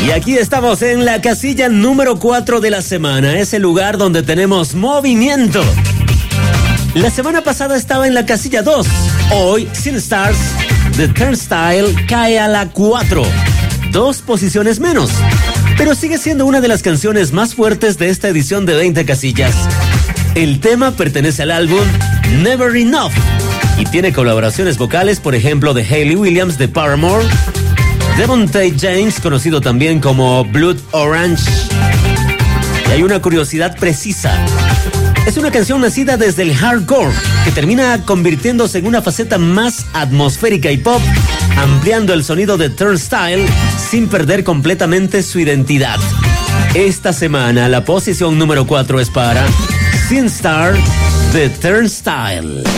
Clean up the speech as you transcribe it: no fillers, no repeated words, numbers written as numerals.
Y aquí estamos en la casilla número 4 de la semana. Es el lugar donde tenemos movimiento. La semana pasada estaba en la casilla 2. Hoy, Sin Stars, The Turnstile cae a la 4. 2 posiciones menos. Pero sigue siendo una de las canciones más fuertes de esta edición de 20 casillas. El tema pertenece al álbum Never Enough y tiene colaboraciones vocales, por ejemplo, de Hayley Williams de Paramore, Devontae James, conocido también como Blood Orange. Y hay una curiosidad precisa. Es una canción nacida desde el hardcore, que termina convirtiéndose en una faceta más atmosférica y pop, ampliando el sonido de Turnstile sin perder completamente su identidad. Esta semana la posición número 4 es para Sin Star, The Turnstile.